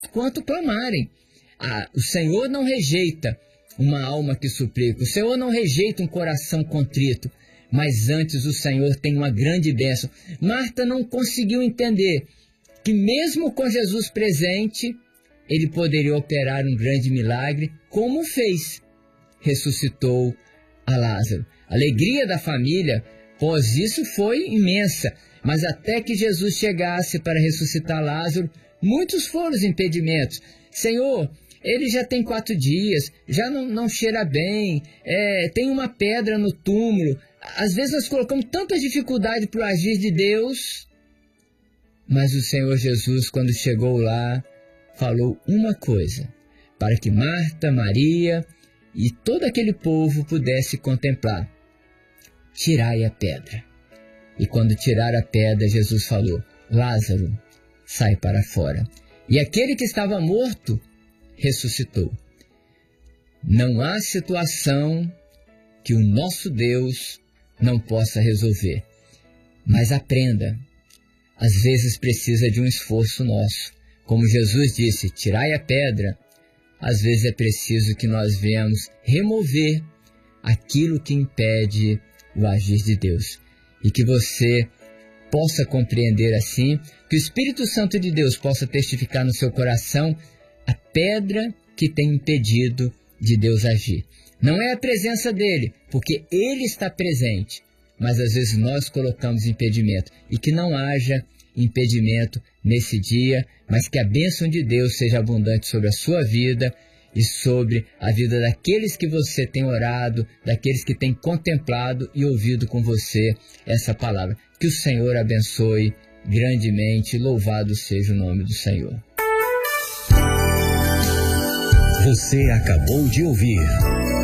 quanto clamarem. O Senhor não rejeita uma alma que suplica. O Senhor não rejeita um coração contrito. Mas antes o Senhor tem uma grande bênção. Marta não conseguiu entender que mesmo com Jesus presente, ele poderia operar um grande milagre, como fez. Ressuscitou a Lázaro. A alegria da família após isso foi imensa, mas até que Jesus chegasse para ressuscitar Lázaro, muitos foram os impedimentos. Senhor, ele já tem 4 dias, já não cheira bem, tem uma pedra no túmulo. Às vezes nós colocamos tanta dificuldade para o agir de Deus, mas o Senhor Jesus, quando chegou lá, falou uma coisa, para que Marta, Maria e todo aquele povo pudesse contemplar: tirai a pedra. E quando tiraram a pedra, Jesus falou: Lázaro, sai para fora. E aquele que estava morto ressuscitou. Não há situação que o nosso Deus não possa resolver. Mas aprenda, às vezes precisa de um esforço nosso. Como Jesus disse, tirai a pedra. Às vezes é preciso que nós venhamos remover aquilo que impede o agir de Deus. E que você possa compreender assim, que o Espírito Santo de Deus possa testificar no seu coração a pedra que tem impedido de Deus agir. Não é a presença dele, porque ele está presente, mas às vezes nós colocamos impedimento. E que não haja impedimento nesse dia, mas que a bênção de Deus seja abundante sobre a sua vida e sobre a vida daqueles que você tem orado, daqueles que têm contemplado e ouvido com você essa palavra. Que o Senhor abençoe grandemente, louvado seja o nome do Senhor. Você acabou de ouvir